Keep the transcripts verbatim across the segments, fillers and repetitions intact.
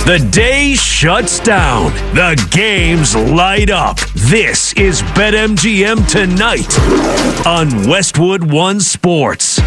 The day shuts down. The games light up. This is BetMGM Tonight on Westwood One Sports.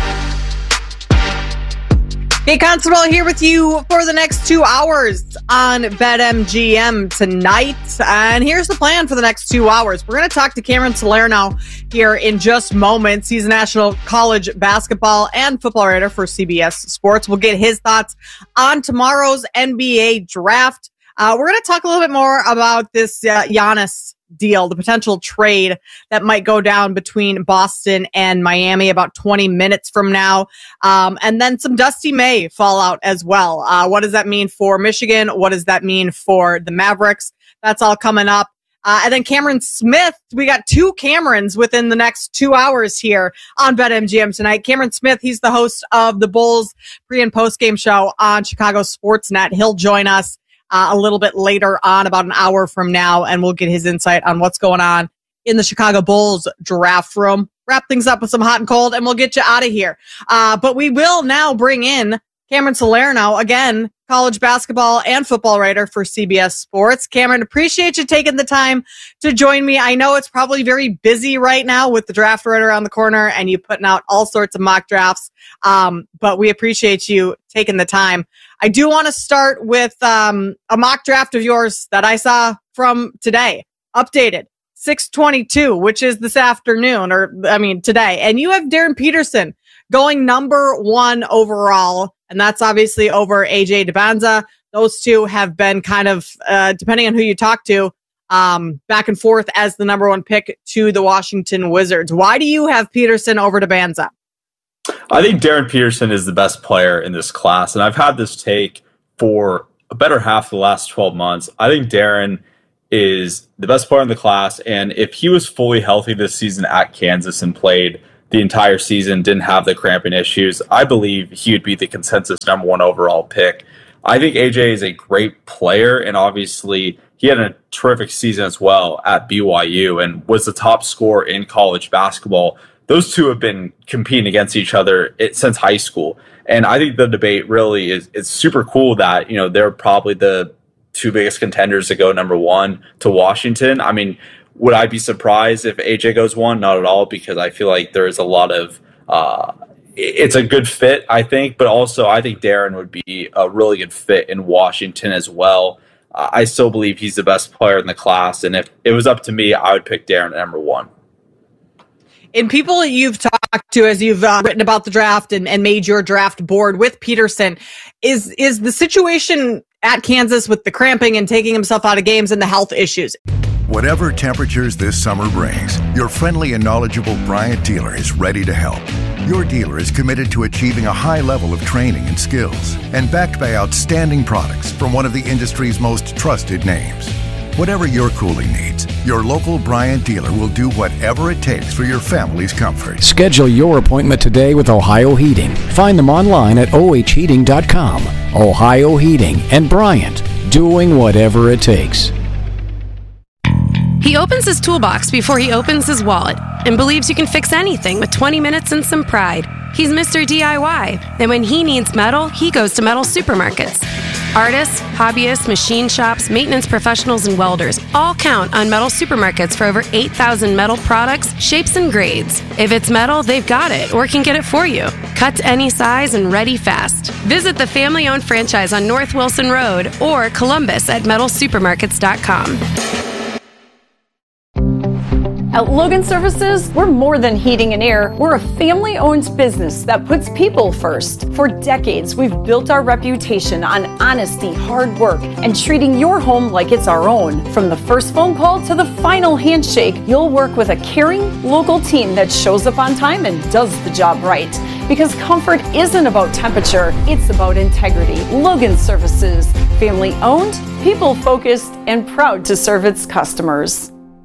Kate Constable here with you for the next two hours on BetMGM Tonight. And here's the plan for the next two hours. We're going to talk to Cameron Salerno here in just moments. He's a national college basketball and football writer for C B S Sports. We'll get his thoughts on tomorrow's N B A draft. Uh, we're going to talk a little bit more about this uh, Giannis deal, the potential trade that might go down between Boston and Miami about twenty minutes from now. Um, and then some Dusty May fallout as well. Uh, what does that mean for Michigan? What does that mean for the Mavericks? That's all coming up. Uh, and then Cameron Smith, we got two Camerons within the next two hours here on BetMGM Tonight. Cameron Smith, he's the host of the Bulls pre and post game show on Chicago Sportsnet. He'll join us Uh, a little bit later on, about an hour from now, and we'll get his insight on what's going on in the Chicago Bulls draft room. Wrap things up with some hot and cold, and we'll get you out of here. Uh, but we will now bring in Cameron Salerno, again, college basketball and football writer for C B S Sports. Cameron, appreciate you taking the time to join me. I know it's probably very busy right now with the draft right around the corner and you putting out all sorts of mock drafts, um, but we appreciate you taking the time. I do want to start with um, a mock draft of yours that I saw from today, updated six twenty-two, which is this afternoon, or I mean today. And you have Darren Peterson going number one overall, and that's obviously over A J Dybantsa. Those two have been kind of, uh, depending on who you talk to, um, back and forth as the number one pick to the Washington Wizards. Why do you have Peterson over Dybantsa? I think Darren Peterson is the best player in this class, and I've had this take for a better half of the last twelve months. I think Darren is the best player in the class, and if he was fully healthy this season at Kansas and played the entire season, didn't have the cramping issues, I believe he would be the consensus number one overall pick. I think A J is a great player, and obviously he had a terrific season as well at B Y U and was the top scorer in college basketball. Those two have been competing against each other since high school. And I think the debate really is it's super cool that, you know, they're probably the two biggest contenders to go number one to Washington. I mean, would I be surprised if A J goes one? Not at all, because I feel like there's a lot of uh, it's a good fit, I think. But also, I think Darren would be a really good fit in Washington as well. Uh, I still believe he's the best player in the class. And if it was up to me, I would pick Darren at number one. In people you've talked to as you've uh, written about the draft and, and made your draft board with Peterson, is is the situation at Kansas with the cramping and taking himself out of games and the health issues? Whatever temperatures this summer brings, your friendly and knowledgeable Bryant dealer is ready to help. Your dealer is committed to achieving a high level of training and skills, and backed by outstanding products from one of the industry's most trusted names. Whatever your cooling needs, your local Bryant dealer will do whatever it takes for your family's comfort. Schedule your appointment today with Ohio Heating. Find them online at O H heating dot com. Ohio Heating and Bryant, doing whatever it takes. He opens his toolbox before he opens his wallet and believes you can fix anything with twenty minutes and some pride. He's Mister D I Y. And when he needs metal, he goes to Metal Supermarkets. Artists, hobbyists, machine shops, maintenance professionals, and welders all count on Metal Supermarkets for over eight thousand metal products, shapes, and grades. If it's metal, they've got it or can get it for you. Cut to any size and ready fast. Visit the family-owned franchise on North Wilson Road or Columbus at metal supermarkets dot com. At Logan Services, we're more than heating and air. We're a family-owned business that puts people first. For decades, we've built our reputation on honesty, hard work, and treating your home like it's our own. From the first phone call to the final handshake, you'll work with a caring, local team that shows up on time and does the job right. Because comfort isn't about temperature, it's about integrity. Logan Services, family-owned, people-focused, and proud to serve its customers.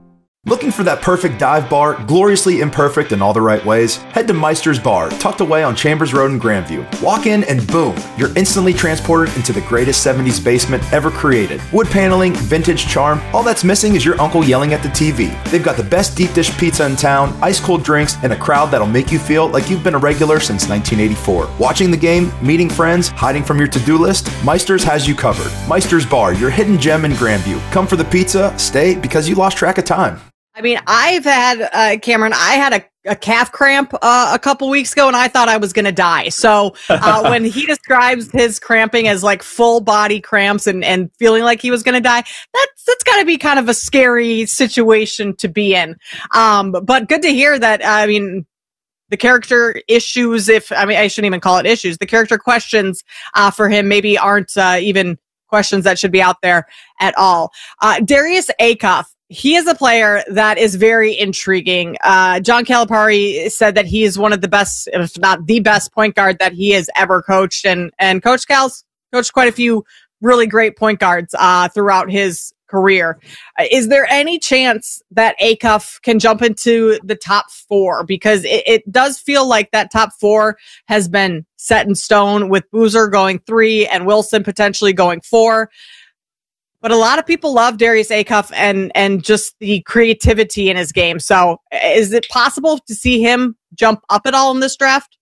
Looking for that perfect dive bar, gloriously imperfect in all the right ways? Head to Meister's Bar, tucked away on Chambers Road in Grandview. Walk in and boom, you're instantly transported into the greatest seventies basement ever created. Wood paneling, vintage charm, all that's missing is your uncle yelling at the T V. They've got the best deep dish pizza in town, ice cold drinks, and a crowd that'll make you feel like you've been a regular since nineteen eighty-four. Watching the game, meeting friends, hiding from your to-do list, Meister's has you covered. Meister's Bar, your hidden gem in Grandview. Come for the pizza, stay because you lost track of time. I mean, I've had, uh, Cameron, I had a, a calf cramp uh, a couple weeks ago, and I thought I was going to die. So uh, when he describes his cramping as like full body cramps and, and feeling like he was going to die, that's that's got to be kind of a scary situation to be in. Um, but good to hear that, I mean, the character issues, if, I mean, I shouldn't even call it issues, the character questions uh, for him maybe aren't uh, even questions that should be out there at all. Uh, Darius Acuff. He is a player that is very intriguing. Uh, John Calipari said that he is one of the best, if not the best point guard that he has ever coached. And, and Coach Cal's coached quite a few really great point guards uh, throughout his career. Uh, is there any chance that Acuff can jump into the top four? Because it, it does feel like that top four has been set in stone with Boozer going three and Wilson potentially going four. But a lot of people love Darius Acuff and and just the creativity in his game. So is it possible to see him jump up at all in this draft?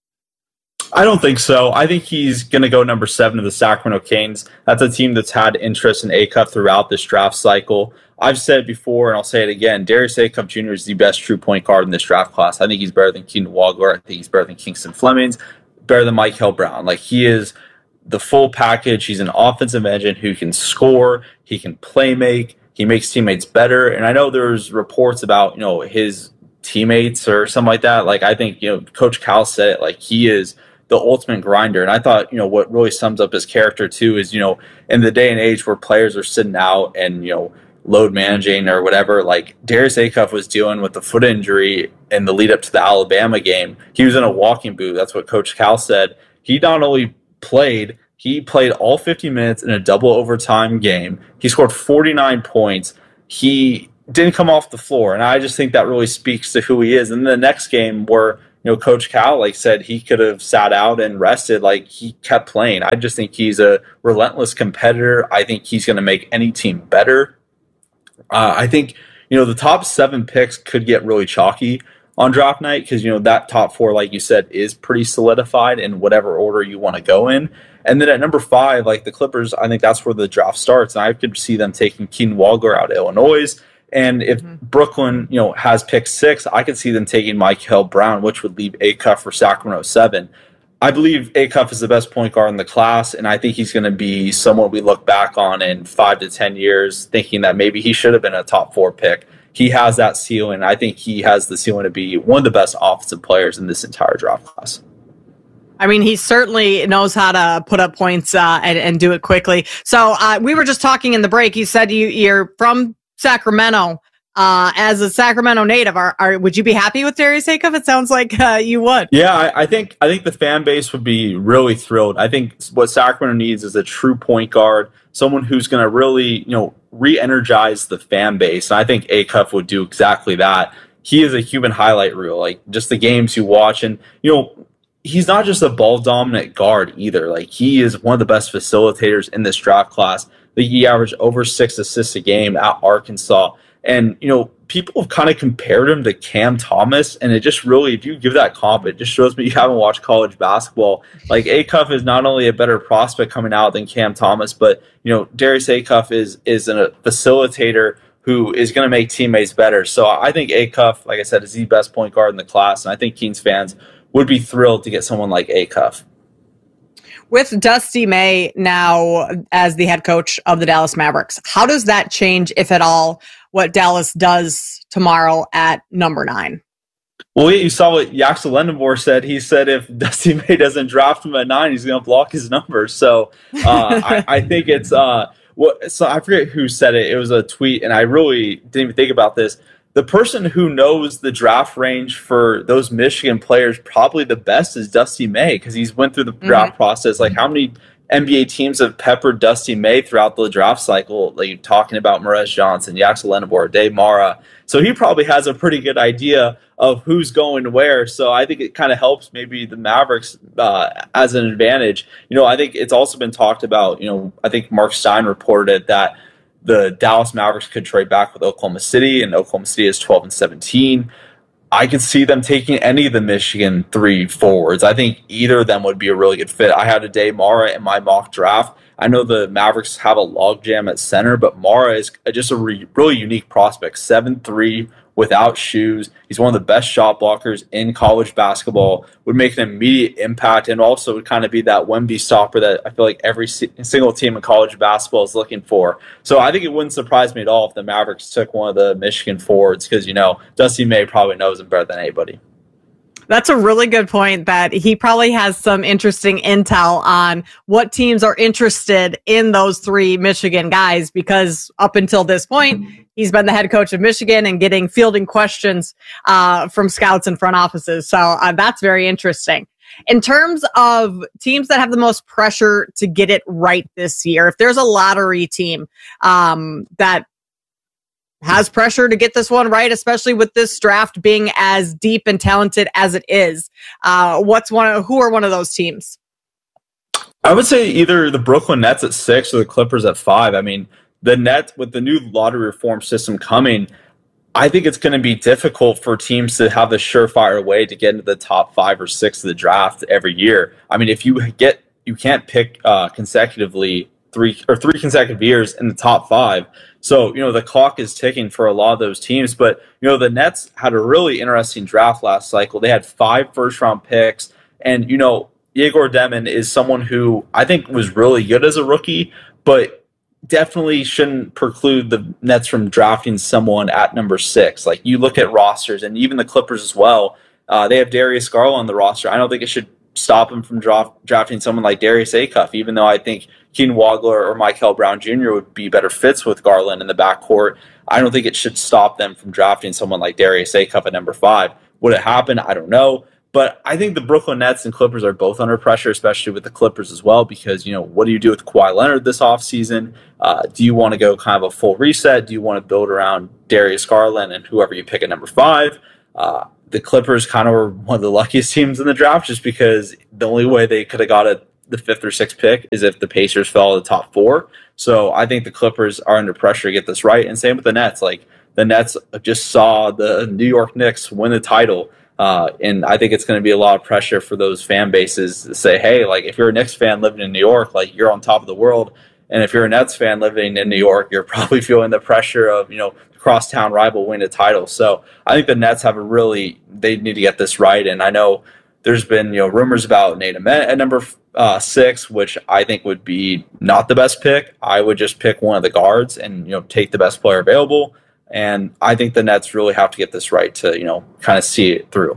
I don't think so. I think he's going to go number seven to the Sacramento Kings. That's a team that's had interest in Acuff throughout this draft cycle. I've said it before, and I'll say it again. Darius Acuff Junior is the best true point guard in this draft class. I think he's better than Keaton Wagler. I think he's better than Kingston Flemings, better than Michael Brown. Like, he is the full package. He's an offensive engine who can score, he can play make, he makes teammates better. And I know there's reports about, you know, his teammates or something like that. Like, I think, you know, Coach Cal said it, like, he is the ultimate grinder. And I thought, you know, what really sums up his character too is, you know, in the day and age where players are sitting out and, you know, load managing or whatever, like Darius Acuff was dealing with the foot injury in the lead up to the Alabama game. He was in a walking boot. That's what Coach Cal said. He not only played, he played all fifty minutes in a double overtime game. He scored forty-nine points. He didn't come off the floor, and I just think that really speaks to who he is. And the next game where, you know, Coach Cal like said he could have sat out and rested, like, he kept playing. I just think he's a relentless competitor. I think he's going to make any team better. Uh, I think, you know, the top seven picks could get really chalky on draft night because, you know, that top four, like you said, is pretty solidified in whatever order you want to go in. And then at number five, like the Clippers, I think that's where the draft starts. And I could see them taking Keaton Wagler out of Illinois. And if mm-hmm. Brooklyn, you know, has pick six, I could see them taking Michael Brown, which would leave Acuff for Sacramento seven. I believe Acuff is the best point guard in the class, and I think he's going to be someone we look back on in five to ten years thinking that maybe he should have been a top four pick. He has that ceiling. I think he has the ceiling to be one of the best offensive players in this entire draft class. I mean, he certainly knows how to put up points uh, and, and do it quickly. So uh, we were just talking in the break. You said you, you're from Sacramento. Uh, as a Sacramento native, are, are would you be happy with Darius Acuff? It sounds like uh, you would. Yeah, I, I think I think the fan base would be really thrilled. I think what Sacramento needs is a true point guard, someone who's going to really, you know, re-energize the fan base. And I think Acuff would do exactly that. He is a human highlight reel, like just the games you watch, and you know, he's not just a ball dominant guard either. Like, he is one of the best facilitators in this draft class. He averaged over six assists a game at Arkansas. And, you know, people have kind of compared him to Cam Thomas, and it just really, if you give that comp, it just shows me you haven't watched college basketball. Like, Acuff is not only a better prospect coming out than Cam Thomas, but, you know, Darius Acuff is is a facilitator who is going to make teammates better. So I think Acuff, like I said, is the best point guard in the class, and I think Kings fans would be thrilled to get someone like Acuff. With Dusty May now as the head coach of the Dallas Mavericks, how does that change, if at all, what Dallas does tomorrow at number nine? Well, you saw what Yaxel Lendenborg said. He said if Dusty May doesn't draft him at nine, he's going to block his number. So uh, I, I think it's uh, what. So I forget who said it. It was a tweet, and I really didn't even think about this. The person who knows the draft range for those Michigan players probably the best is Dusty May, because he's went through the draft mm-hmm. process. Like, how many N B A teams have peppered Dusty May throughout the draft cycle, like talking about Morez Johnson, Yaxel Lenabor, Dave Mara. So he probably has a pretty good idea of who's going where. So I think it kind of helps maybe the Mavericks uh, as an advantage. You know, I think it's also been talked about, you know, I think Mark Stein reported that the Dallas Mavericks could trade back with Oklahoma City, and Oklahoma City is twelve and seventeen. I could see them taking any of the Michigan three forwards. I think either of them would be a really good fit. I had a Dave Mara in my mock draft. I know the Mavericks have a logjam at center, but Mara is just a re- really unique prospect. seven three without shoes. He's one of the best shot blockers in college basketball, would make an immediate impact, and also would kind of be that Wemby stopper that I feel like every si- single team in college basketball is looking for. So I think it wouldn't surprise me at all if the Mavericks took one of the Michigan forwards, because, you know, Dusty May probably knows him better than anybody. That's a really good point, that he probably has some interesting intel on what teams are interested in those three Michigan guys, because up until this point, he's been the head coach of Michigan and getting fielding questions uh, from scouts and front offices. So uh, that's very interesting. In terms of teams that have the most pressure to get it right this year, if there's a lottery team um, that has pressure to get this one right, especially with this draft being as deep and talented as it is, Uh, what's one of, who are one of those teams? I would say either the Brooklyn Nets at six or the Clippers at five. I mean, the Nets, with the new lottery reform system coming, I think it's going to be difficult for teams to have the surefire way to get into the top five or six of the draft every year. I mean, if you get, you can't pick uh, consecutively three or three consecutive years in the top five. So, you know, the clock is ticking for a lot of those teams. But, you know, the Nets had a really interesting draft last cycle. They had five first-round picks. And, you know, Igor Demon is someone who I think was really good as a rookie, but definitely shouldn't preclude the Nets from drafting someone at number six. Like, you look at rosters, and even the Clippers as well, uh, they have Darius Garland on the roster. I don't think it should stop them from draft, drafting someone like Darius Acuff, even though I think Keenan Wagler or Michael Brown Junior would be better fits with Garland in the backcourt. I don't think it should stop them from drafting someone like Darius Acuff at number five. Would it happen? I don't know. But I think the Brooklyn Nets and Clippers are both under pressure, especially with the Clippers as well, because, you know, what do you do with Kawhi Leonard this offseason? Uh, do you want to go kind of a full reset? Do you want to build around Darius Garland and whoever you pick at number five? Uh, the Clippers kind of were one of the luckiest teams in the draft, just because the only way they could have got a, the fifth or sixth pick is if the Pacers fell to the top four. So I think the Clippers are under pressure to get this right. And same with the Nets. Like, the Nets just saw the New York Knicks win the title. Uh, and I think it's going to be a lot of pressure for those fan bases to say, hey, like, if you're a Knicks fan living in New York, like, you're on top of the world. And if you're a Nets fan living in New York, you're probably feeling the pressure of, you know, crosstown rival win a title. So I think the Nets have a really, they need to get this right. And I know there's been, you know, rumors about Nate Ahmed at number uh, six, which I think would be not the best pick. I would just pick one of the guards and, you know, take the best player available. And I think the Nets really have to get this right to, you know, kind of see it through.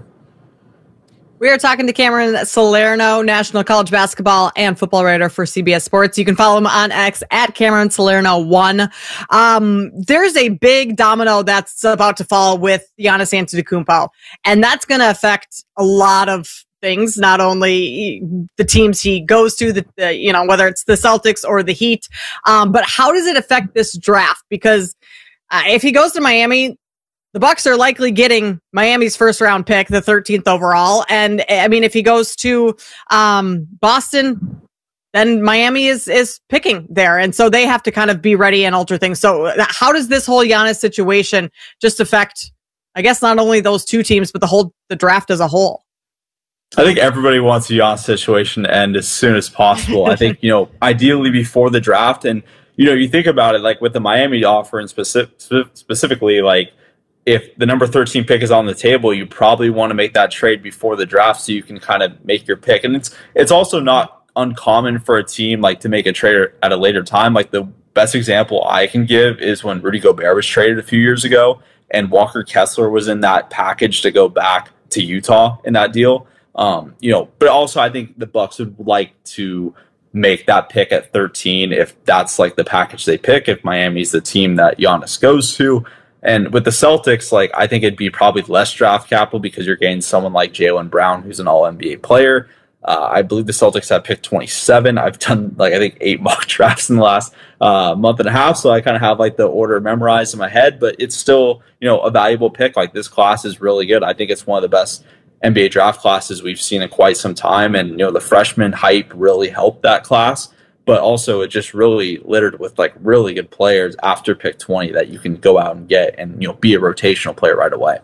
We are talking to Cameron Salerno, national college basketball and football writer for C B S Sports. You can follow him on X at Cameron Salerno one. Um, there's a big domino that's about to fall with Giannis Antetokounmpo, and that's going to affect a lot of things, not only the teams he goes to, the, the you know, whether it's the Celtics or the Heat, um, but how does it affect this draft? Because uh, if he goes to Miami, the Bucks are likely getting Miami's first round pick, the thirteenth overall. And I mean, if he goes to um, Boston, then Miami is is picking there. And so they have to kind of be ready and alter things. So how does this whole Giannis situation just affect, I guess, not only those two teams, but the whole the draft as a whole? I think everybody wants the Giannis situation to end as soon as possible. I think, you know, ideally before the draft. And, you know, you think about it, like with the Miami offer and specific, specifically, like, if the number thirteen pick is on the table, you probably want to make that trade before the draft so you can kind of make your pick. And it's it's also not uncommon for a team like to make a trade at a later time. Like, the best example I can give is when Rudy Gobert was traded a few years ago and Walker Kessler was in that package to go back to Utah in that deal. Um, you know, but also I think the Bucks would like to make that pick at thirteen if that's like the package they pick, if Miami's the team that Giannis goes to. And with the Celtics, like, I think it'd be probably less draft capital because you're getting someone like Jaylen Brown, who's an all N B A player. Uh, I believe the Celtics have picked twenty-seven. I've done like I think eight mock drafts in the last uh, month and a half, so I kind of have like the order memorized in my head. But it's still, you know, a valuable pick. Like this class is really good. I think it's one of the best N B A draft classes we've seen in quite some time, and you know the freshman hype really helped that class. But also it just really littered with like really good players after pick twenty that you can go out and get and you know be a rotational player right away.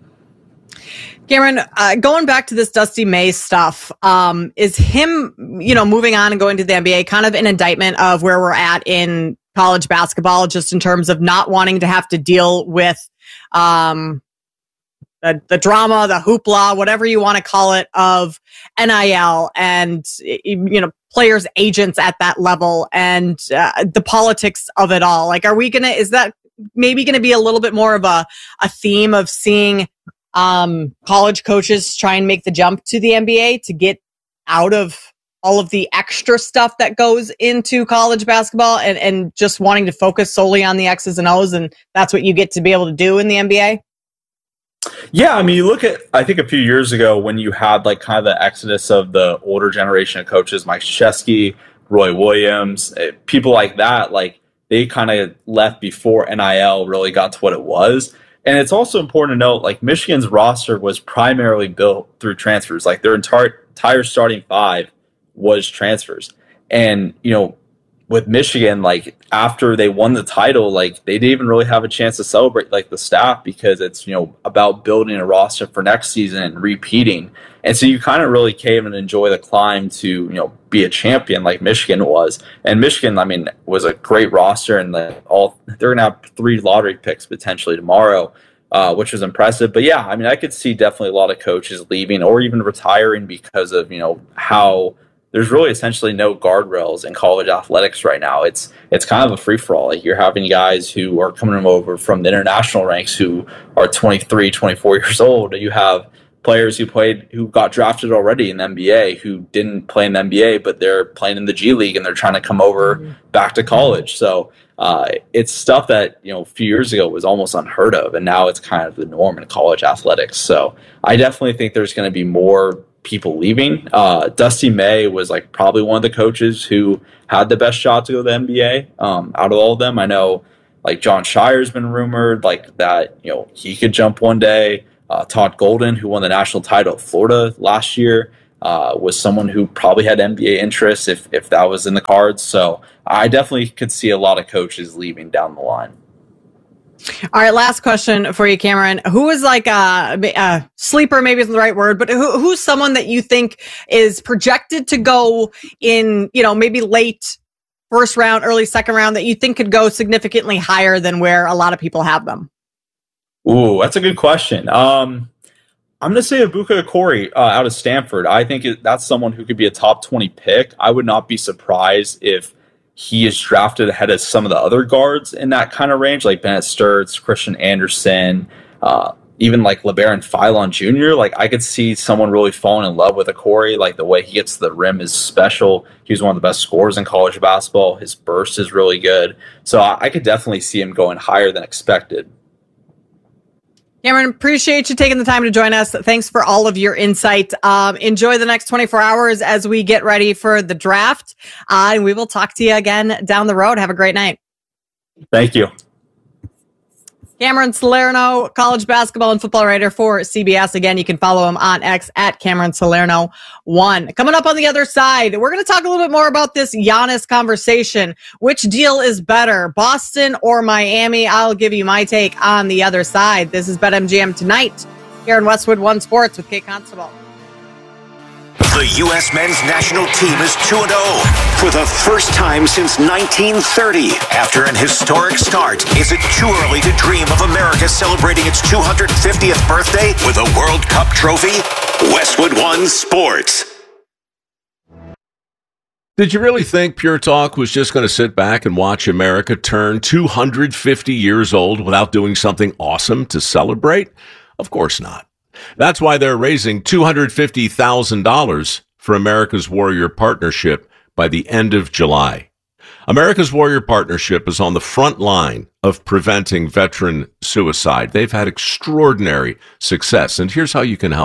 Cameron, uh, going back to this Dusty May stuff, um, is him, you know, moving on and going to the N B A kind of an indictment of where we're at in college basketball, just in terms of not wanting to have to deal with um, the, the drama, the hoopla, whatever you want to call it, of N I L and, you know, players' agents at that level and uh, the politics of it all? Like, are we going to, is that maybe going to be a little bit more of a, a theme of seeing um, college coaches try and make the jump to the N B A to get out of all of the extra stuff that goes into college basketball and, and just wanting to focus solely on the X's and O's, and that's what you get to be able to do in the N B A? Yeah, I mean, you look at, I think a few years ago when you had like kind of the exodus of the older generation of coaches, Mike Krzyzewski, Roy Williams, people like that, like they kind of left before N I L really got to what it was. And it's also important to note, like Michigan's roster was primarily built through transfers. Like their entire, entire starting five was transfers. And, you know, with Michigan, like after they won the title, like they didn't even really have a chance to celebrate like the staff, because it's, you know, about building a roster for next season and repeating. And so you kind of really came and enjoy the climb to, you know, be a champion like Michigan was. And Michigan, I mean, was a great roster, and the, all they're gonna have three lottery picks potentially tomorrow, uh, which was impressive. But yeah, I mean, I could see definitely a lot of coaches leaving or even retiring because of, you know, how there's really essentially no guardrails in college athletics right now. It's it's kind of a free-for-all. Like you're having guys who are coming over from the international ranks who are twenty-three, twenty-four years old. You have players who played, who got drafted already in the N B A, who didn't play in the N B A, but they're playing in the G League and they're trying to come over mm-hmm. back to college. So uh, it's stuff that, you know, a few years ago was almost unheard of, and now it's kind of the norm in college athletics. So I definitely think there's going to be more people leaving. Uh, Dusty May was like probably one of the coaches who had the best shot to go to the N B A um, out of all of them. I know like John Shire's been rumored like that, you know, he could jump one day. Uh, Todd Golden, who won the national title at Florida last year, uh, was someone who probably had N B A interests if, if that was in the cards. So I definitely could see a lot of coaches leaving down the line. All right, last question for you, Cameron. Who is like a, a sleeper, maybe isn't the right word, but who, who's someone that you think is projected to go in, you know, maybe late first round, early second round, that you think could go significantly higher than where a lot of people have them? Ooh, that's a good question. Um, I'm going to say Ibuka Okori uh, out of Stanford. I think it, that's someone who could be a top twenty pick. I would not be surprised if he is drafted ahead of some of the other guards in that kind of range, like Bennett Sturts, Christian Anderson, uh, even like LeBaron Philon Junior Like I could see someone really falling in love with Okori. Like the way he gets to the rim is special. He's one of the best scorers in college basketball. His burst is really good. So I, I could definitely see him going higher than expected. Cameron, appreciate you taking the time to join us. Thanks for all of your insight. Um, enjoy the next twenty-four hours as we get ready for the draft. Uh, and we will talk to you again down the road. Have a great night. Thank you. Cameron Salerno, college basketball and football writer for C B S. Again, you can follow him on X at Cameron Salerno one. Coming up on the other side, we're going to talk a little bit more about this Giannis conversation. Which deal is better, Boston or Miami? I'll give you my take on the other side. This is BetMGM Tonight here in Westwood One Sports with Kate Constable. The U S men's national team is two and oh for the first time since nineteen thirty. After an historic start, is it too early to dream of America celebrating its two hundred fiftieth birthday with a World Cup trophy? Westwood One Sports. Did you really think Pure Talk was just going to sit back and watch America turn two hundred fifty years old without doing something awesome to celebrate? Of course not. That's why they're raising two hundred fifty thousand dollars for America's Warrior Partnership by the end of July. America's Warrior Partnership is on the front line of preventing veteran suicide. They've had extraordinary success, and here's how you can help.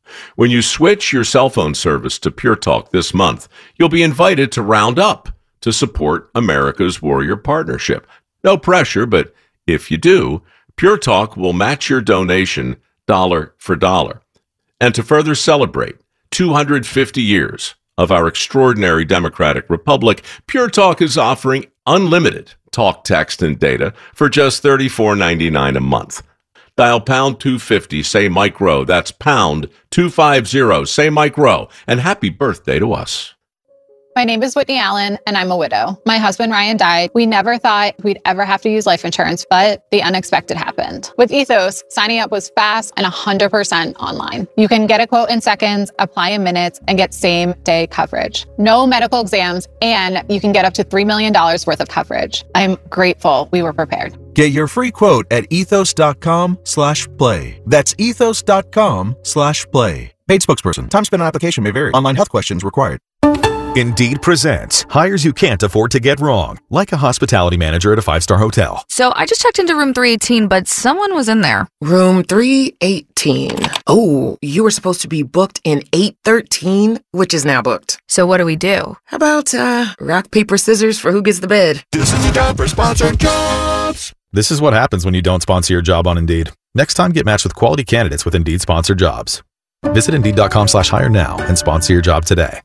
When you switch your cell phone service to Pure Talk this month, you'll be invited to round up to support America's Warrior Partnership. No pressure, but if you do, Pure Talk will match your donation dollar for dollar. And to further celebrate two hundred fifty years of our extraordinary democratic republic, Pure Talk is offering unlimited talk, text, and data for just thirty-four ninety-nine a month. Dial pound two fifty, say Mike Rowe. That's pound two fifty, say Mike Rowe. And happy birthday to us. My name is Whitney Allen, and I'm a widow. My husband, Ryan, died. We never thought we'd ever have to use life insurance, but the unexpected happened. With Ethos, signing up was fast and one hundred percent online. You can get a quote in seconds, apply in minutes, and get same-day coverage. No medical exams, and you can get up to three million dollars worth of coverage. I'm grateful we were prepared. Get your free quote at ethos.com slash play. That's ethos.com slash play. Paid spokesperson. Time spent on application may vary. Online health questions required. Indeed presents hires you can't afford to get wrong, like a hospitality manager at a five-star hotel. So I just checked into room three eighteen, but someone was in there. Room three eighteen. Oh, you were supposed to be booked in eight thirteen, which is now booked. So what do we do? How about uh, rock, paper, scissors for who gets the bed? This is the job for sponsored jobs. This is what happens when you don't sponsor your job on Indeed. Next time, get matched with quality candidates with Indeed sponsored jobs. Visit Indeed.com slash hire now and sponsor your job today.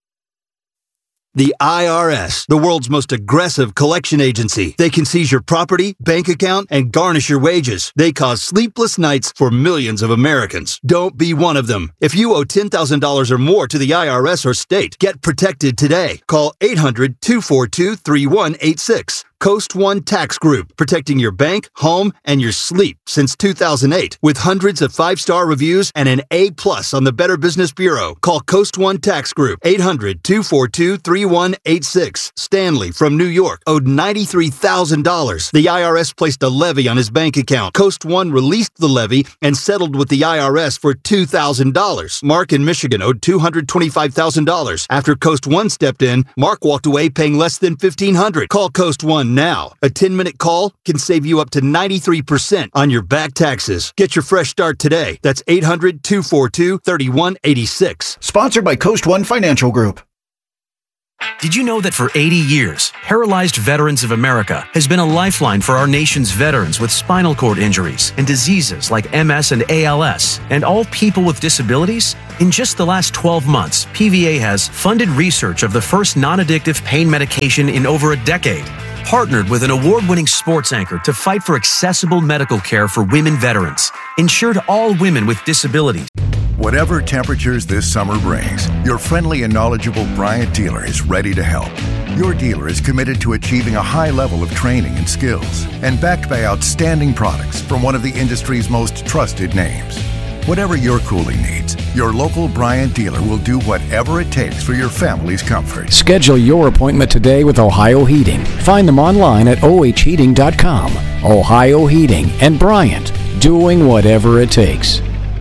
The I R S, the world's most aggressive collection agency. They can seize your property, bank account, and garnish your wages. They cause sleepless nights for millions of Americans. Don't be one of them. If you owe ten thousand dollars or more to the I R S or state, get protected today. Call eight hundred, two four two, three one eight six. Coast One Tax Group, protecting your bank, home, and your sleep since two thousand eight. With hundreds of five-star reviews and an A plus on the Better Business Bureau. Call Coast One Tax Group, eight hundred, two four two, three one eight six. Stanley from New York owed ninety-three thousand dollars. The I R S placed a levy on his bank account. Coast One released the levy and settled with the I R S for two thousand dollars. Mark in Michigan owed two hundred twenty-five thousand dollars. After Coast One stepped in, Mark walked away paying less than fifteen hundred dollars. Call Coast One now. A ten-minute call can save you up to ninety-three percent on your back taxes. Get your fresh start today. That's eight hundred, two four two, three one eight six. Sponsored by Coast One Financial Group. Did you know that for eighty years, Paralyzed Veterans of America has been a lifeline for our nation's veterans with spinal cord injuries and diseases like M S and A L S, and all people with disabilities? In just the last twelve months, P V A has funded research of the first non-addictive pain medication in over a decade, partnered with an award-winning sports anchor to fight for accessible medical care for women veterans, insured all women with disabilities. Whatever temperatures this summer brings, your friendly and knowledgeable Bryant dealer is ready to help. Your dealer is committed to achieving a high level of training and skills, and backed by outstanding products from one of the industry's most trusted names. Whatever your cooling needs, your local Bryant dealer will do whatever it takes for your family's comfort. Schedule your appointment today with Ohio Heating. Find them online at O H heating dot com. Ohio Heating and Bryant, doing whatever it takes.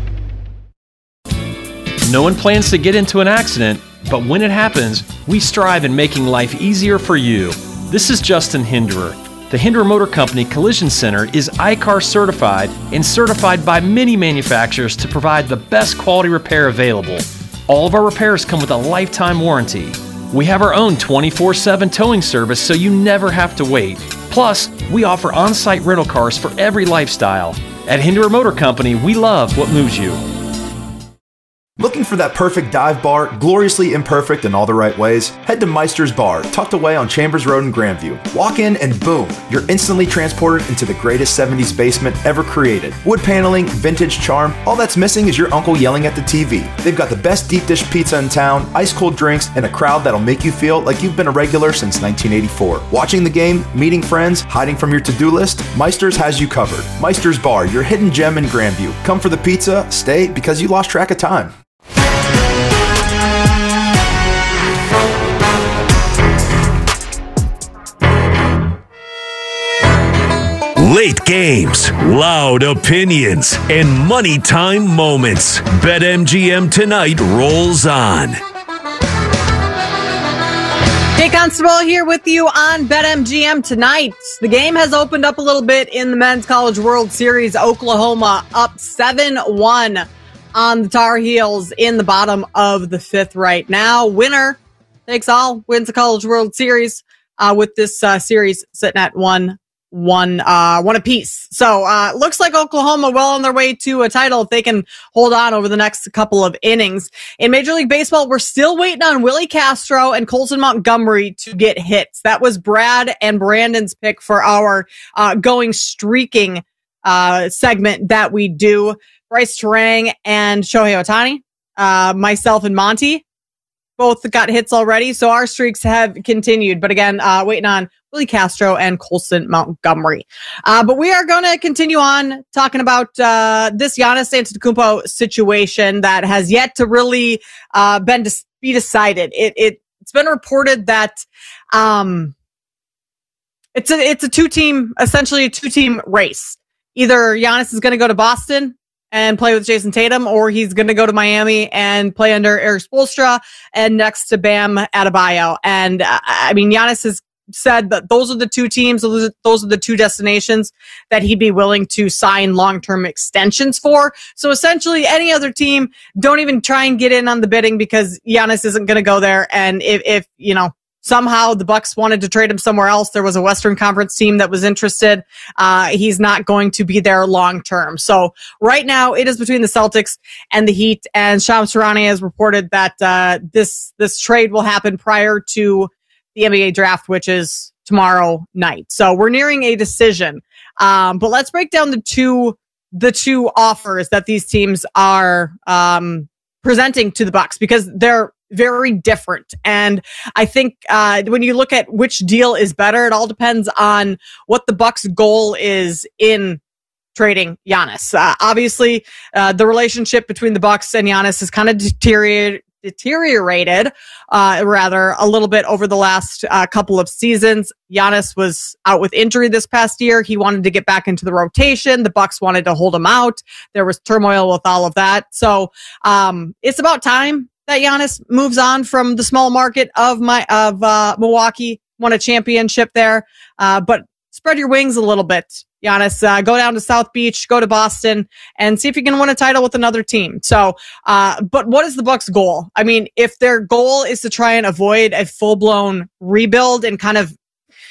No one plans to get into an accident, but when it happens, we strive in making life easier for you. This is Justin Hinderer. The Hinderer Motor Company Collision Center is I C A R certified and certified by many manufacturers to provide the best quality repair available. All of our repairs come with a lifetime warranty. We have our own twenty-four seven towing service so you never have to wait. Plus, we offer on-site rental cars for every lifestyle. At Hinderer Motor Company, we love what moves you. Looking for that perfect dive bar, gloriously imperfect in all the right ways? Head to Meister's Bar, tucked away on Chambers Road in Grandview. Walk in and boom, you're instantly transported into the greatest seventies basement ever created. Wood paneling, vintage charm, all that's missing is your uncle yelling at the T V. They've got the best deep dish pizza in town, ice cold drinks, and a crowd that'll make you feel like you've been a regular since nineteen eighty-four. Watching the game, meeting friends, hiding from your to-do list, Meister's has you covered. Meister's Bar, your hidden gem in Grandview. Come for the pizza, stay because you lost track of time. Late games, loud opinions, and money time moments. BetMGM Tonight rolls on. Jay Constable here with you on BetMGM Tonight. The game has opened up a little bit in the Men's College World Series. Oklahoma up seven one on the Tar Heels in the bottom of the fifth right now. Winner takes all, wins the College World Series uh, with this uh, series sitting at one, one, uh, one apiece. So uh, looks like Oklahoma well on their way to a title if they can hold on over the next couple of innings. In Major League Baseball, we're still waiting on Willie Castro and Colson Montgomery to get hits. That was Brad and Brandon's pick for our uh, going streaking uh, segment that we do. Bryce Terang and Shohei Ohtani, uh, myself and Monty both got hits already. So our streaks have continued. But again, uh, waiting on Willie Castro and Colson Montgomery. Uh, but we are going to continue on talking about uh, this Giannis Antetokounmpo situation that has yet to really uh, been dis- be decided. It, it, it's been reported that um, it's a, it's a two team, essentially a two team race. Either Giannis is going to go to Boston and play with Jason Tatum, or he's going to go to Miami and play under Eric Spoelstra and next to Bam Adebayo. And uh, I mean, Giannis has said that those are the two teams, those are the two destinations that he'd be willing to sign long-term extensions for. So essentially any other team, don't even try and get in on the bidding because Giannis isn't going to go there. And if, if, you know, somehow the Bucks wanted to trade him somewhere else, there was a Western Conference team that was interested. Uh, he's not going to be there long term. So right now it is between the Celtics and the Heat. And Shams Charania has reported that uh, this this trade will happen prior to the N B A draft, which is tomorrow night. So we're nearing a decision. Um, but let's break down the two the two offers that these teams are um, presenting to the Bucks because they're very different. And I think uh, when you look at which deal is better, it all depends on what the Bucks' goal is in trading Giannis. Uh, obviously, uh, the relationship between the Bucks and Giannis has kind of deteriorated, deteriorated uh, rather a little bit over the last uh, couple of seasons. Giannis was out with injury this past year. He wanted to get back into the rotation. The Bucks wanted to hold him out. There was turmoil with all of that. So um, it's about time that Giannis moves on from the small market of my of uh, Milwaukee, won a championship there. Uh, but spread your wings a little bit, Giannis. Uh, go down to South Beach, go to Boston, and see if you can win a title with another team. So, uh, but what is the Bucks' goal? I mean, if their goal is to try and avoid a full-blown rebuild and kind of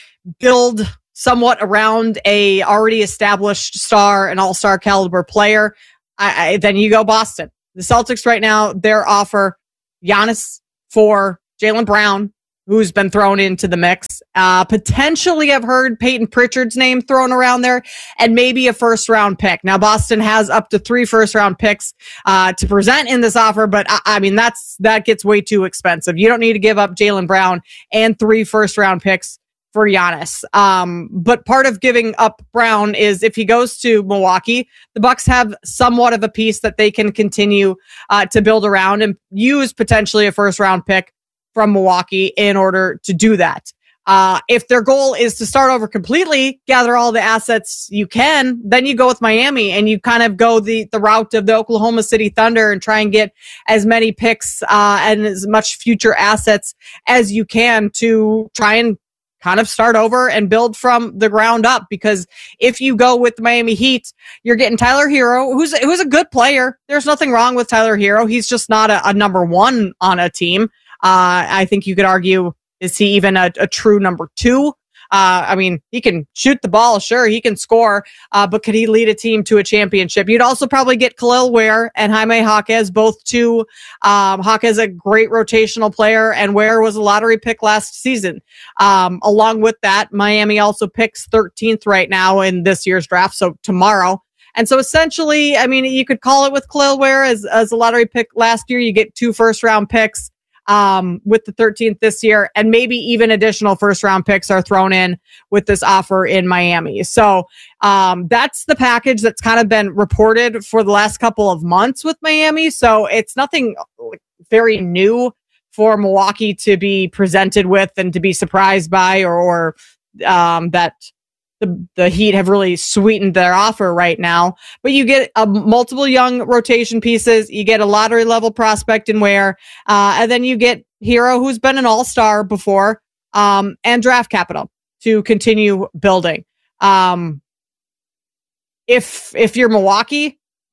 build somewhat around a already established star, an all-star caliber player, I, I, then you go Boston. The Celtics right now, their offer, Giannis for Jaylen Brown, who's been thrown into the mix. Uh, potentially, I've heard Peyton Pritchard's name thrown around there, and maybe a first round pick. Now, Boston has up to three first round picks uh, to present in this offer, but I, I mean that's that gets way too expensive. You don't need to give up Jaylen Brown and three first round picks for Giannis. Um, but part of giving up Brown is if he goes to Milwaukee, the Bucks have somewhat of a piece that they can continue uh, to build around and use potentially a first round pick from Milwaukee in order to do that. Uh, if their goal is to start over completely, gather all the assets you can, then you go with Miami and you kind of go the, the route of the Oklahoma City Thunder and try and get as many picks uh, and as much future assets as you can to try and kind of start over and build from the ground up. Because if you go with the Miami Heat, you're getting Tyler Hero, who's who's a good player. There's nothing wrong with Tyler Hero. He's just not a, a number one on a team. Uh, I think you could argue, is he even a, a true number two? Uh, I mean, he can shoot the ball, sure, he can score, uh, but could he lead a team to a championship? You'd also probably get Khalil Ware and Jaime Jaquez, both two. Um, Jaquez a great rotational player, and Ware was a lottery pick last season. Um, along with that, Miami also picks thirteenth right now in this year's draft, so tomorrow. And so essentially, I mean, you could call it with Khalil Ware as, as a lottery pick last year. You get two first round picks. Um, with the thirteenth this year, and maybe even additional first round picks are thrown in with this offer in Miami. So, um, that's the package that's kind of been reported for the last couple of months with Miami. So it's nothing very new for Milwaukee to be presented with and to be surprised by, or, or, um, that the, the Heat have really sweetened their offer right now. But you get uh, multiple young rotation pieces. You get a lottery level prospect in Ware. Uh, and then you get Hero, who's been an all-star before, um, and draft capital to continue building. Um, if, if you're Milwaukee,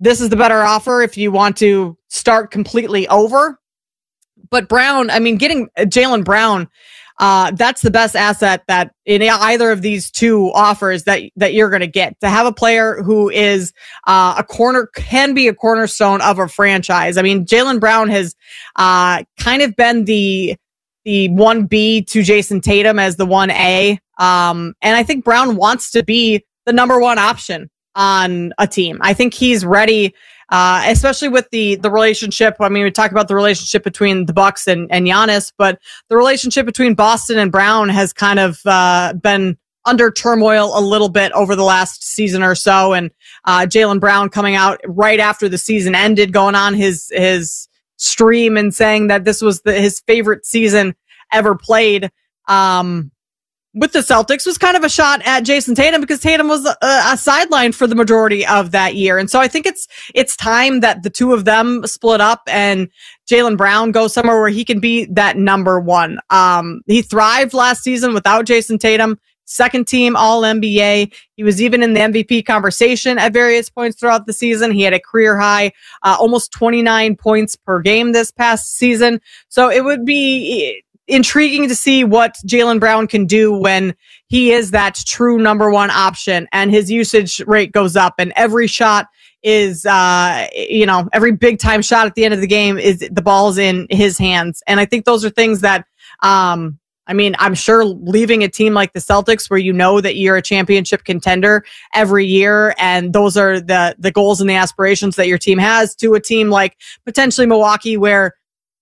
this is the better offer if you want to start completely over. But Brown, I mean, getting Jaylen Brown, uh, that's the best asset that in either of these two offers that, that you're going to get. To have a player who is uh, a corner, can be a cornerstone of a franchise. I mean, Jaylen Brown has uh, kind of been the the one B to Jason Tatum as the one A. Um, and I think Brown wants to be the number one option on a team. I think he's ready, uh, especially with the the relationship. I mean, we talk about the relationship between the Bucks and, and Giannis, but the relationship between Boston and Brown has kind of uh, been under turmoil a little bit over the last season or so. And uh, Jaylen Brown coming out right after the season ended, going on his his stream and saying that this was the, his favorite season ever played. Um, with the Celtics was kind of a shot at Jason Tatum because Tatum was a, a sideline for the majority of that year. And so I think it's, it's time that the two of them split up and Jaylen Brown goes somewhere where he can be that number one. Um, he thrived last season without Jason Tatum, second team all N B A. He was even in the M V P conversation at various points throughout the season. He had a career high, uh, almost twenty-nine points per game this past season. So it would be intriguing to see what Jaylen Brown can do when he is that true number one option and his usage rate goes up and every shot is, uh, you know, every big time shot at the end of the game is the ball's in his hands. And I think those are things that, um, I mean, I'm sure leaving a team like the Celtics where you know that you're a championship contender every year and those are the, the goals and the aspirations that your team has to a team like potentially Milwaukee where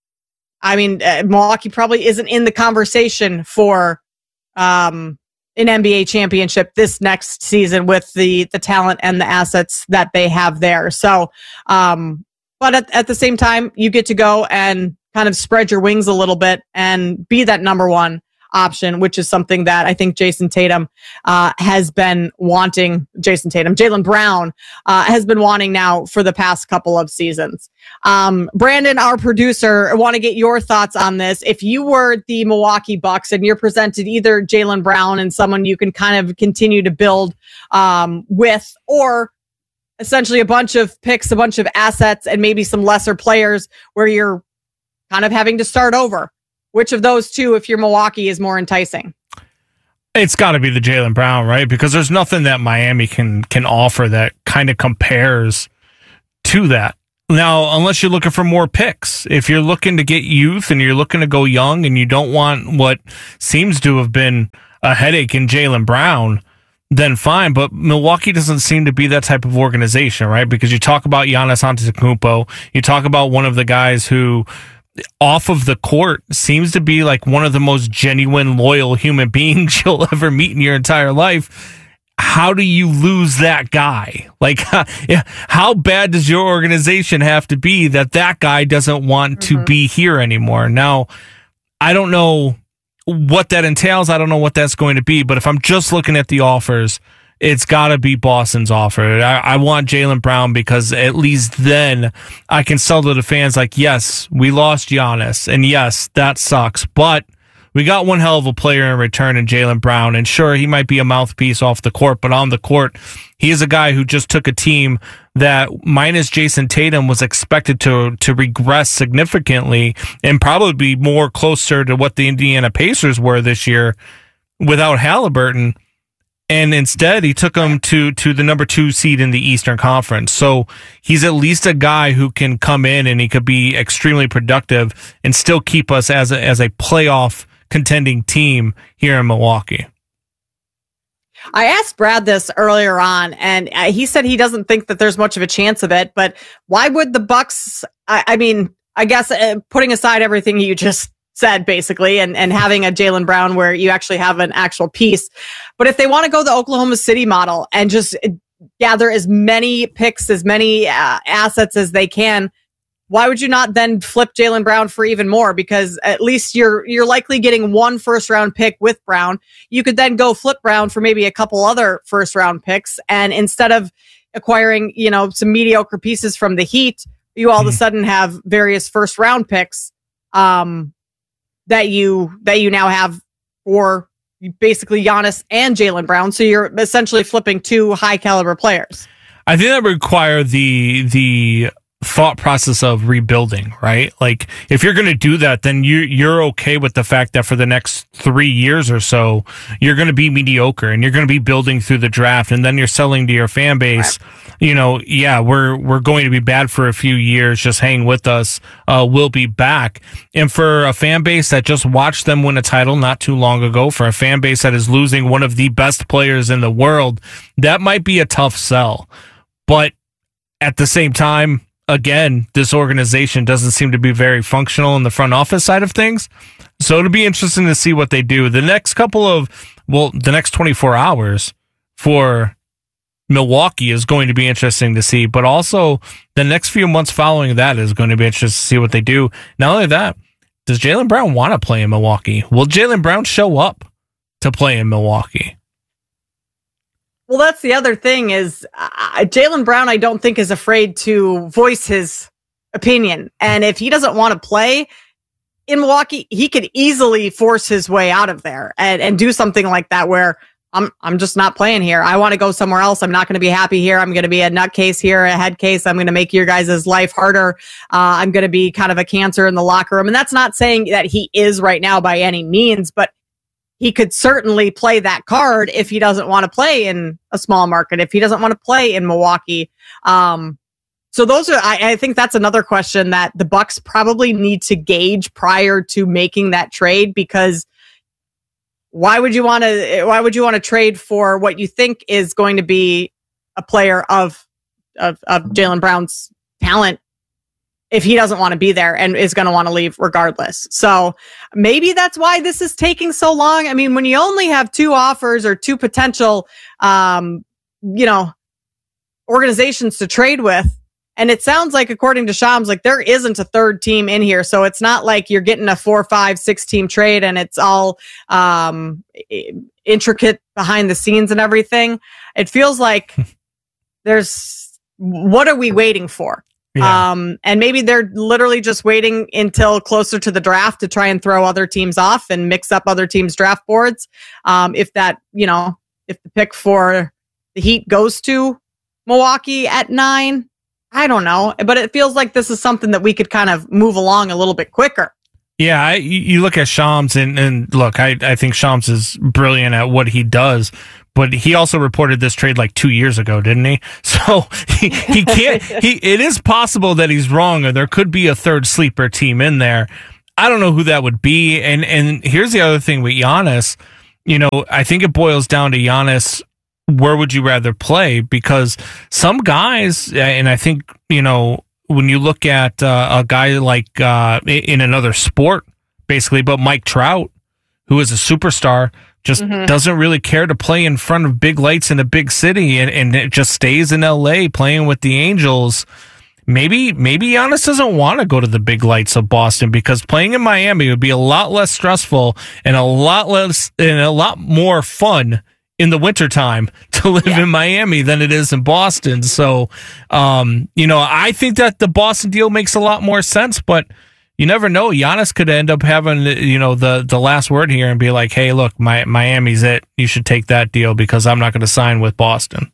I mean, uh, Milwaukee probably isn't in the conversation for um, an N B A championship this next season with the the talent and the assets that they have there. So, um, but at, at the same time, you get to go and kind of spread your wings a little bit and be that number one option, which is something that I think Jason Tatum uh, has been wanting. Jason Tatum, Jaylen Brown uh, has been wanting now for the past couple of seasons. Um, Brandon, our producer, I want to get your thoughts on this. If you were the Milwaukee Bucks and you're presented either Jaylen Brown and someone you can kind of continue to build um, with, or essentially a bunch of picks, a bunch of assets, and maybe some lesser players where you're kind of having to start over. Which of those two, if you're Milwaukee, is more enticing? It's got to be the Jaylen Brown, right? Because there's nothing that Miami can can offer that kind of compares to that. Now, unless you're looking for more picks, if you're looking to get youth and you're looking to go young and you don't want what seems to have been a headache in Jaylen Brown, then fine. But Milwaukee doesn't seem to be that type of organization, right? Because you talk about Giannis Antetokounmpo, you talk about one of the guys who off of the court seems to be like one of the most genuine, loyal human beings you'll ever meet in your entire life. How do you lose that guy? Like, how bad does your organization have to be that that guy doesn't want mm-hmm. to be here anymore? Now, I don't know what that entails. I don't know what that's going to be. But if I'm just looking at the offers, it's got to be Boston's offer. I, I want Jaylen Brown because at least then I can sell to the fans like, yes, we lost Giannis, and yes, that sucks, but we got one hell of a player in return in Jaylen Brown, and sure, he might be a mouthpiece off the court, but on the court, he is a guy who just took a team that, minus Jason Tatum, was expected to to regress significantly and probably be more closer to what the Indiana Pacers were this year without Halliburton. And instead, he took him to, to the number two seed in the Eastern Conference. So he's at least a guy who can come in and he could be extremely productive and still keep us as a, as a playoff contending team here in Milwaukee. I asked Brad this earlier on, and he said he doesn't think that there's much of a chance of it. But why would the Bucks? I, I mean, I guess uh, putting aside everything you just said, basically, and, and having a Jaylen Brown where you actually have an actual piece. But if they want to go the Oklahoma City model and just gather as many picks, as many uh, assets as they can, why would you not then flip Jaylen Brown for even more? Because at least you're you're likely getting one first round pick with Brown. You could then go flip Brown for maybe a couple other first round picks. And instead of acquiring, you know, some mediocre pieces from the Heat, you all mm-hmm. of a sudden have various first round picks. Um, that you that you now have for basically Giannis and Jaylen Brown. So you're essentially flipping two high caliber players. I think that would require the the thought process of rebuilding, right? Like if you're going to do that, then you you're okay with the fact that for the next three years or so, you're going to be mediocre and you're going to be building through the draft, and then you're selling to your fan base. Right. You know, yeah, we're we're going to be bad for a few years. Just hang with us. Uh, we'll be back. And for a fan base that just watched them win a title not too long ago, for a fan base that is losing one of the best players in the world, that might be a tough sell. But at the same time, again, this organization doesn't seem to be very functional in the front office side of things. So it'll be interesting to see what they do. The next couple of, well, the next twenty-four hours for Milwaukee is going to be interesting to see, but also the next few months following that is going to be interesting to see what they do. Not only that, does Jaylen Brown want to play in Milwaukee? Will Jaylen Brown show up to play in Milwaukee? Well, that's the other thing is uh, Jaylen Brown, I don't think, is afraid to voice his opinion. And if he doesn't want to play in Milwaukee, he could easily force his way out of there and, and do something like that where I'm I'm just not playing here. I want to go somewhere else. I'm not going to be happy here. I'm going to be a nutcase here, a head case. I'm going to make your guys' life harder. Uh, I'm going to be kind of a cancer in the locker room. And that's not saying that he is right now by any means, but he could certainly play that card if he doesn't want to play in a small market, if he doesn't want to play in Milwaukee. Um, so those are, I, I think that's another question that the Bucks probably need to gauge prior to making that trade, because why would you want to, why would you want to trade for what you think is going to be a player of, of, of Jaylen Brown's talent if he doesn't want to be there and is going to want to leave regardless? So maybe that's why this is taking so long. I mean, when you only have two offers or two potential, um, you know, organizations to trade with, and it sounds like, according to Shams, like there isn't a third team in here. So it's not like you're getting a four, five, six team trade and it's all um, intricate behind the scenes and everything. It feels like there's, what are we waiting for? Yeah. Um, and maybe they're literally just waiting until closer to the draft to try and throw other teams off and mix up other teams' draft boards. Um, if that, you know, if the pick for the Heat goes to Milwaukee at nine, I don't know, but it feels like this is something that we could kind of move along a little bit quicker. Yeah, I, you look at Shams, and, and look, I, I think Shams is brilliant at what he does, but he also reported this trade like two years ago, didn't he? So he, he can't, he, it is possible that he's wrong, or there could be a third sleeper team in there. I don't know who that would be. And, and here's the other thing with Giannis, you know, I think it boils down to Giannis. Where would you rather play? Because some guys, and I think, you know, when you look at uh, a guy like uh, in another sport, basically, but Mike Trout, who is a superstar, just mm-hmm. doesn't really care to play in front of big lights in a big city, and, and it just stays in L A playing with the Angels. Maybe maybe Giannis doesn't want to go to the big lights of Boston, because playing in Miami would be a lot less stressful and a lot less and a lot more fun in the wintertime to live yeah. in Miami than it is in Boston. So, um, you know, I think that the Boston deal makes a lot more sense, but you never know. Giannis could end up having, you know, the, the last word here and be like, hey, look, my, Miami's it. You should take that deal because I'm not going to sign with Boston.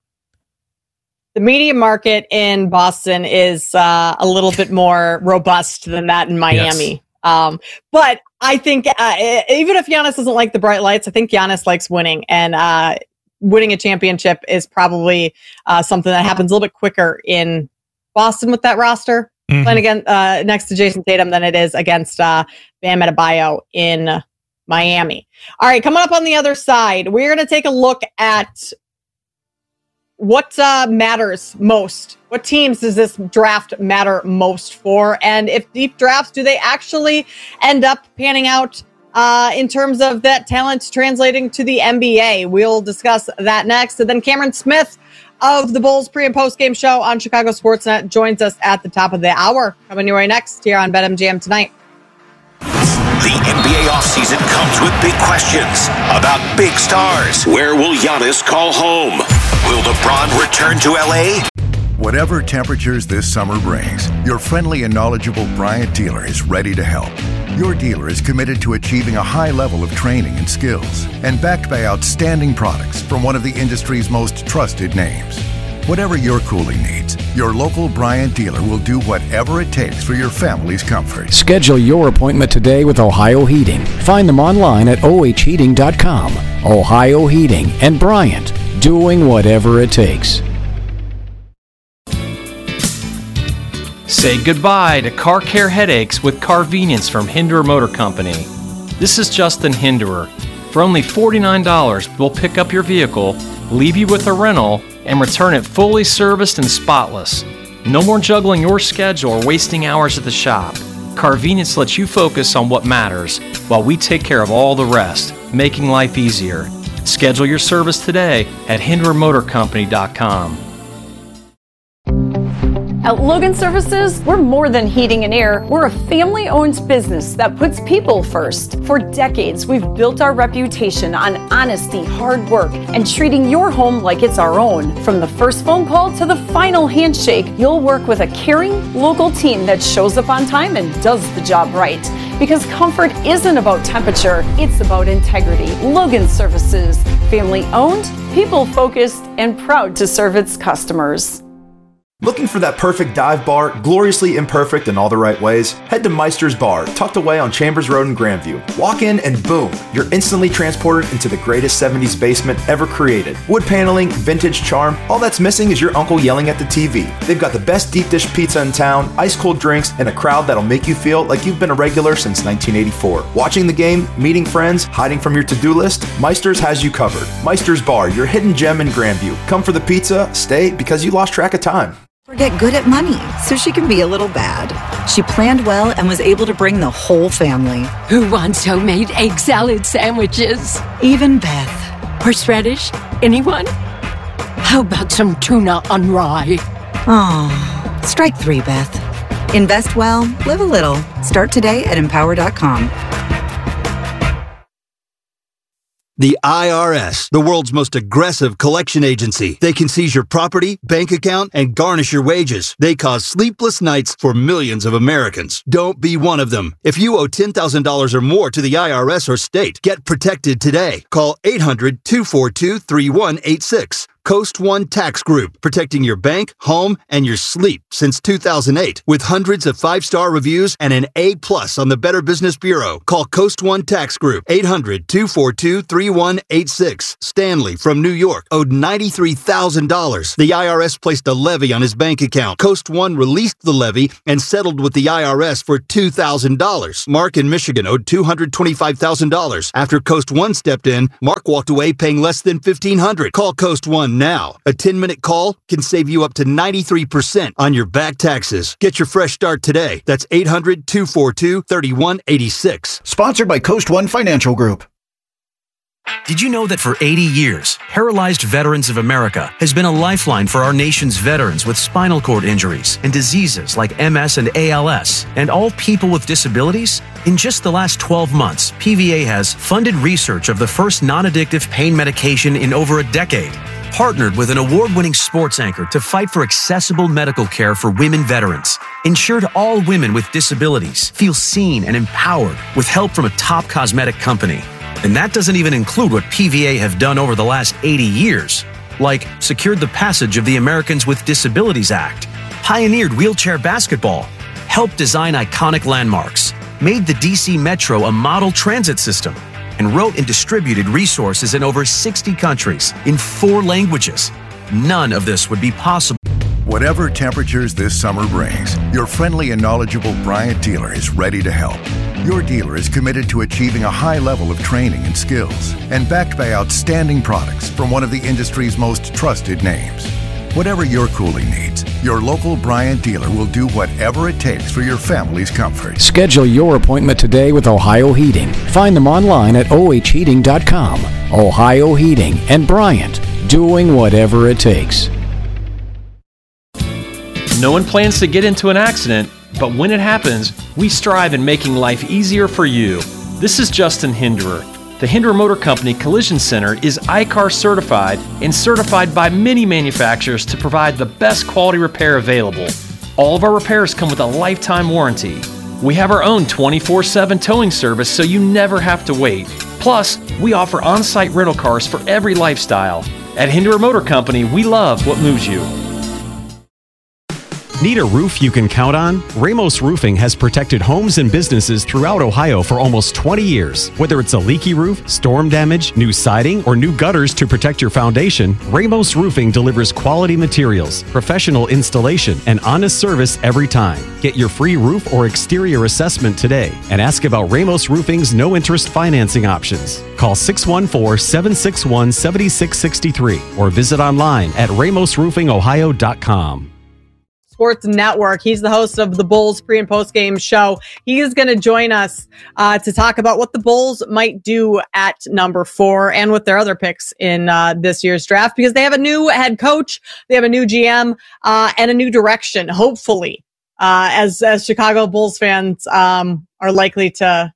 The media market in Boston is uh, a little bit more robust than that in Miami. Yes. Um, but I think uh, even if Giannis doesn't like the bright lights, I think Giannis likes winning, and uh, winning a championship is probably uh, something that happens a little bit quicker in Boston with that roster mm-hmm. playing again uh, next to Jason Tatum than it is against uh, Bam Adebayo in Miami. All right, coming up on the other side, we're going to take a look at what uh, matters most. What teams does this draft matter most for? And if deep drafts, do they actually end up panning out uh, in terms of that talent translating to the N B A? We'll discuss that next. And then Cameron Smith of the Bulls pre- and post-game show on Chicago Sportsnet joins us at the top of the hour. Coming your way next here on BetMGM Tonight. The N B A offseason comes with big questions about big stars. Where will Giannis call home? Will LeBron return to L A? Whatever temperatures this summer brings, your friendly and knowledgeable Bryant dealer is ready to help. Your dealer is committed to achieving a high level of training and skills, and backed by outstanding products from one of the industry's most trusted names. Whatever your cooling needs, your local Bryant dealer will do whatever it takes for your family's comfort. Schedule your appointment today with Ohio Heating. Find them online at O H heating dot com. Ohio Heating and Bryant, doing whatever it takes. Say goodbye to car care headaches with Carvenience from Hinderer Motor Company. This is Justin Hinderer. For only forty-nine dollars, we'll pick up your vehicle, leave you with a rental, and return it fully serviced and spotless. No more juggling your schedule or wasting hours at the shop. Carvenience lets you focus on what matters, while we take care of all the rest, making life easier. Schedule your service today at hinderer motor company dot com. At Logan Services, we're more than heating and air. We're a family-owned business that puts people first. For decades, we've built our reputation on honesty, hard work, and treating your home like it's our own. From the first phone call to the final handshake, you'll work with a caring, local team that shows up on time and does the job right. Because comfort isn't about temperature, it's about integrity. Logan Services, family-owned, people-focused, and proud to serve its customers. Looking for that perfect dive bar, gloriously imperfect in all the right ways? Head to Meister's Bar, tucked away on Chambers Road in Grandview. Walk in and boom, you're instantly transported into the greatest seventies basement ever created. Wood paneling, vintage charm, all that's missing is your uncle yelling at the T V. They've got the best deep dish pizza in town, ice cold drinks, and a crowd that'll make you feel like you've been a regular since nineteen eighty-four. Watching the game, meeting friends, hiding from your to-do list, Meister's has you covered. Meister's Bar, your hidden gem in Grandview. Come for the pizza, stay because you lost track of time. Get good at money so she can be a little bad. She planned well and was able to bring the whole family. Who wants homemade egg salad sandwiches? Even Beth. Horseradish? Anyone? How about some tuna on rye? Oh, strike three, Beth. Invest well, live a little. Start today at empower dot com. The I R S, the world's most aggressive collection agency. They can seize your property, bank account, and garnish your wages. They cause sleepless nights for millions of Americans. Don't be one of them. If you owe ten thousand dollars or more to the I R S or state, get protected today. Call eight hundred, two four two, three one eight six. Coast One Tax Group, protecting your bank, home, and your sleep since two thousand eight. With hundreds of five-star reviews and an A plus on the Better Business Bureau. Call Coast One Tax Group, eight hundred, two four two, three one eight six. Stanley from New York owed ninety-three thousand dollars. The I R S placed a levy on his bank account. Coast One released the levy and settled with the I R S for two thousand dollars. Mark in Michigan owed two hundred twenty-five thousand dollars. After Coast One stepped in, Mark walked away paying less than fifteen hundred dollars. Call Coast One now. A ten-minute call can save you up to ninety-three percent on your back taxes. Get your fresh start today. That's eight hundred, two four two, three one eight six. Sponsored by Coast One Financial Group. Did you know that for eighty years, Paralyzed Veterans of America has been a lifeline for our nation's veterans with spinal cord injuries and diseases like M S and A L S, and all people with disabilities? In just the last twelve months, P V A has funded research of the first non-addictive pain medication in over a decade, partnered with an award-winning sports anchor to fight for accessible medical care for women veterans, ensured all women with disabilities feel seen and empowered with help from a top cosmetic company. And that doesn't even include what P V A have done over the last eighty years, like secured the passage of the Americans with Disabilities Act, pioneered wheelchair basketball, helped design iconic landmarks, made the D C Metro a model transit system, and wrote and distributed resources in over sixty countries in four languages. None of this would be possible. Whatever temperatures this summer brings, your friendly and knowledgeable Bryant dealer is ready to help. Your dealer is committed to achieving a high level of training and skills, and backed by outstanding products from one of the industry's most trusted names. Whatever your cooling needs, your local Bryant dealer will do whatever it takes for your family's comfort. Schedule your appointment today with Ohio Heating. Find them online at O H heating dot com. Ohio Heating and Bryant, doing whatever it takes. No one plans to get into an accident, but when it happens, we strive in making life easier for you. This is Justin Hinderer. The Hinderer Motor Company Collision Center is I C A R certified and certified by many manufacturers to provide the best quality repair available. All of our repairs come with a lifetime warranty. We have our own twenty-four seven towing service so you never have to wait. Plus, we offer on-site rental cars for every lifestyle. At Hinderer Motor Company, we love what moves you. Need a roof you can count on? Ramos Roofing has protected homes and businesses throughout Ohio for almost twenty years. Whether it's a leaky roof, storm damage, new siding, or new gutters to protect your foundation, Ramos Roofing delivers quality materials, professional installation, and honest service every time. Get your free roof or exterior assessment today and ask about Ramos Roofing's no-interest financing options. Call six one four, seven six one, seven six six three or visit online at ramos roofing ohio dot com. Sports Network. He's the host of the Bulls pre and post game show. He is going to join us uh, to talk about what the Bulls might do at number four and with their other picks in uh, this year's draft, because they have a new head coach, they have a new G M, uh, and a new direction. Hopefully, uh, as as Chicago Bulls fans um, are likely to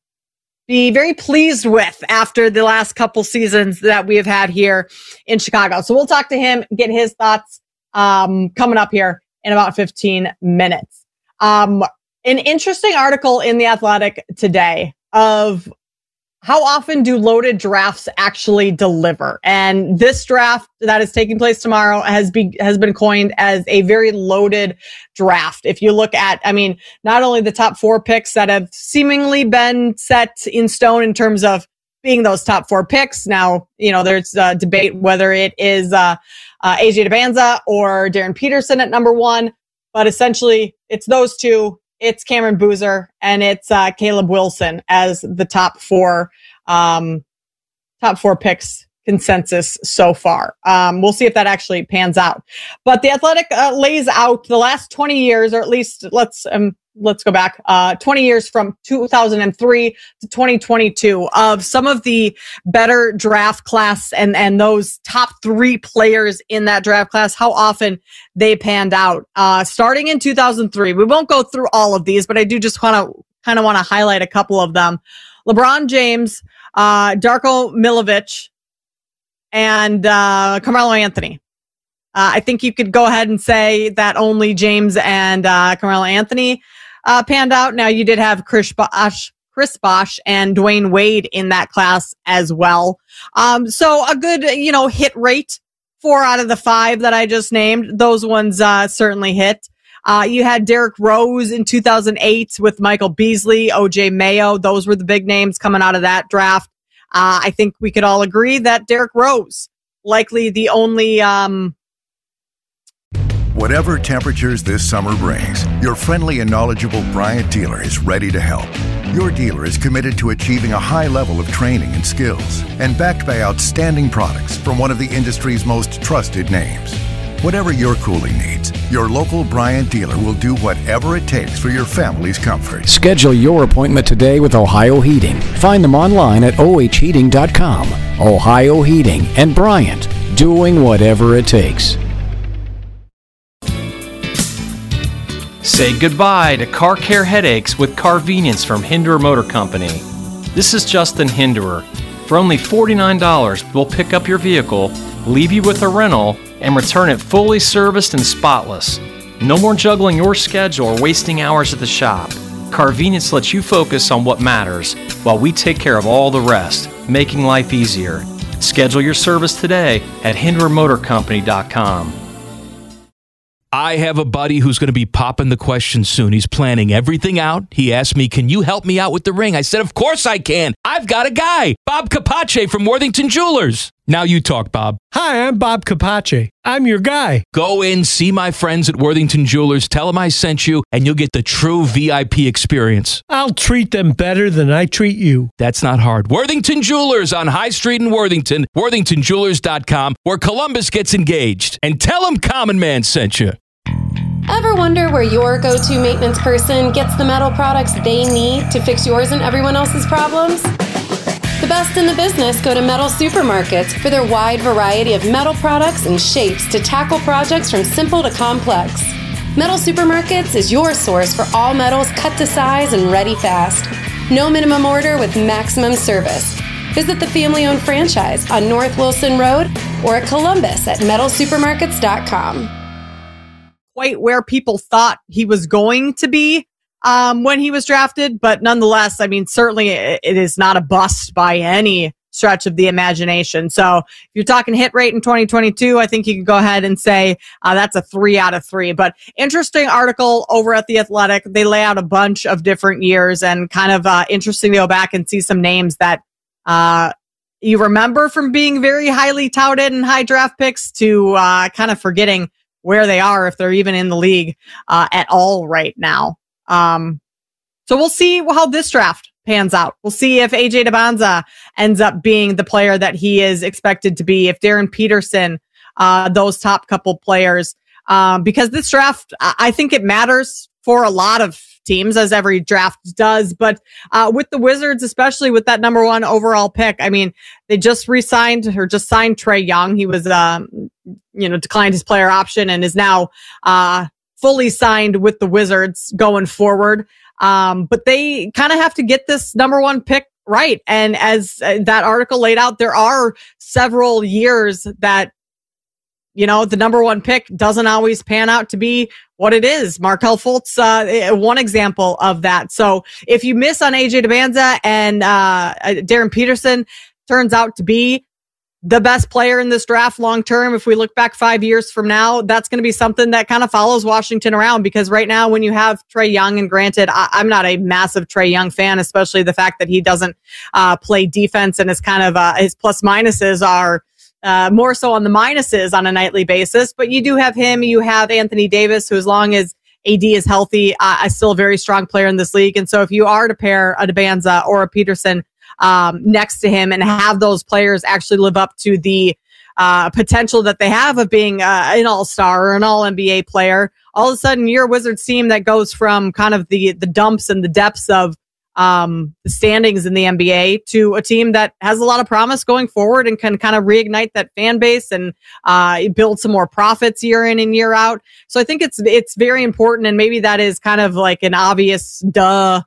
be very pleased with after the last couple seasons that we have had here in Chicago. So we'll talk to him, get his thoughts um, coming up here in about fifteen minutes. Um, an interesting article in The Athletic today of how often do loaded drafts actually deliver? And this draft that is taking place tomorrow has be, has been coined as a very loaded draft. If you look at, I mean, not only the top four picks that have seemingly been set in stone in terms of being those top four picks. Now, you know, there's a debate whether it is, uh, Uh, A J DeBanza or Darren Peterson at number one, but essentially it's those two. It's Cameron Boozer and it's uh, Caleb Wilson as the top four, um, top four picks consensus so far. Um, we'll see if that actually pans out. But the Athletic uh, lays out the last twenty years, or at least let's um, let's go back uh, twenty years from two thousand three to twenty twenty-two of some of the better draft class and and those top three players in that draft class, how often they panned out. Uh, starting in two thousand three, we won't go through all of these, but I do just want to kind of want to highlight a couple of them. LeBron James, uh, Darko Milicic, and uh, Carmelo Anthony. Uh, I think you could go ahead and say that only James and uh, Carmelo Anthony uh, panned out. Now, you did have Chris Bosh, Chris Bosh and Dwayne Wade in that class as well. Um, so a good, you know, hit rate. Four out of the five that I just named, those ones uh, certainly hit. Uh, you had Derrick Rose in two thousand eight with Michael Beasley, O J Mayo. Those were the big names coming out of that draft. Uh, I think we could all agree that Derrick Rose, likely the only... Um... Whatever temperatures this summer brings, your friendly and knowledgeable Bryant dealer is ready to help. Your dealer is committed to achieving a high level of training and skills and backed by outstanding products from one of the industry's most trusted names. Whatever your cooling needs, your local Bryant dealer will do whatever it takes for your family's comfort. Schedule your appointment today with Ohio Heating. Find them online at O H heating dot com. Ohio Heating and Bryant, doing whatever it takes. Say goodbye to car care headaches with Carvenience from Hinderer Motor Company. This is Justin Hinderer. For only forty-nine dollars, we'll pick up your vehicle, leave you with a rental, and return it fully serviced and spotless. No more juggling your schedule or wasting hours at the shop. Carvenience lets you focus on what matters while we take care of all the rest, making life easier. Schedule your service today at hinderer motor company dot com. I have a buddy who's going to be popping the question soon. He's planning everything out. He asked me, can you help me out with the ring? I said, of course I can. I've got a guy, Bob Capace from Worthington Jewelers. Now you talk, Bob. Hi, I'm Bob Capace. I'm your guy. Go in, see my friends at Worthington Jewelers, tell them I sent you, and you'll get the true V I P experience. I'll treat them better than I treat you. That's not hard. Worthington Jewelers on High Street in Worthington, worthington jewelers dot com, where Columbus gets engaged. And tell them Common Man sent you. Ever wonder where your go-to maintenance person gets the metal products they need to fix yours and everyone else's problems? The best in the business go to Metal Supermarkets for their wide variety of metal products and shapes to tackle projects from simple to complex. Metal Supermarkets is your source for all metals cut to size and ready fast. No minimum order with maximum service. Visit the family-owned franchise on North Wilson Road or at Columbus at metal supermarkets dot com. Quite where people thought he was going to be um, when he was drafted, but nonetheless, I mean, certainly it, it is not a bust by any stretch of the imagination. So if you're talking hit rate in twenty twenty-two, I think you can go ahead and say uh, that's a three out of three. But interesting article over at The Athletic. They lay out a bunch of different years and kind of uh, interesting to go back and see some names that uh, you remember from being very highly touted and high draft picks to uh, kind of forgetting where they are, if they're even in the league uh, at all right now. Um, so we'll see how this draft pans out. We'll see if A J Dybantsa ends up being the player that he is expected to be, if Darren Peterson, uh, those top couple players, um, because this draft, I think it matters for a lot of teams, as every draft does. But uh, with the Wizards, especially with that number one overall pick, I mean, they just re-signed or just signed Trae Young. He was, um, you know, declined his player option and is now uh, fully signed with the Wizards going forward. Um, but they kind of have to get this number one pick right. And as uh, that article laid out, there are several years that, you know, the number one pick doesn't always pan out to be what it is. Markelle Fultz, uh, one example of that. So if you miss on A J Dybantsa and uh, Darren Peterson turns out to be the best player in this draft long term, if we look back five years from now, that's going to be something that kind of follows Washington around, because right now when you have Trae Young, and granted, I, I'm not a massive Trae Young fan, especially the fact that he doesn't uh, play defense and his kind of uh, his plus minuses are uh, more so on the minuses on a nightly basis. But you do have him, you have Anthony Davis, who as long as A D is healthy, uh, is still a very strong player in this league. And so if you are to pair a Dybantsa or a Peterson Um, next to him and have those players actually live up to the uh, potential that they have of being uh, an all-star or an all-N B A player, all of a sudden you're a Wizards team that goes from kind of the the dumps and the depths of um, the standings in the N B A to a team that has a lot of promise going forward and can kind of reignite that fan base and uh, build some more profits year in and year out. So I think it's it's very important, and maybe that is kind of like an obvious duh,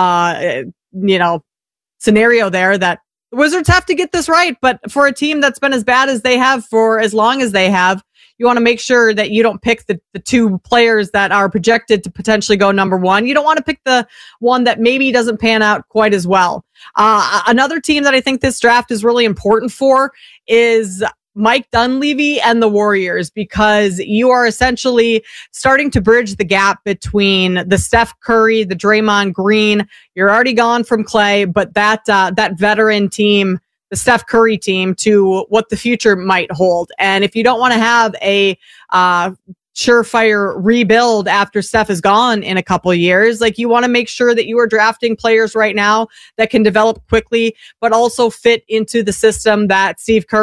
uh, you know, scenario there, that the Wizards have to get this right. But for a team that's been as bad as they have for as long as they have, you want to make sure that you don't pick the, the two players that are projected to potentially go number one. You don't want to pick the one that maybe doesn't pan out quite as well. Uh, another team that I think this draft is really important for is Mike Dunleavy and the Warriors, because you are essentially starting to bridge the gap between the Steph Curry, the Draymond Green. You're already gone from Clay, but that uh, that veteran team, the Steph Curry team, to what the future might hold. And if you don't want to have a uh, surefire rebuild after Steph is gone in a couple of years, like, you want to make sure that you are drafting players right now that can develop quickly, but also fit into the system that Steve Kerr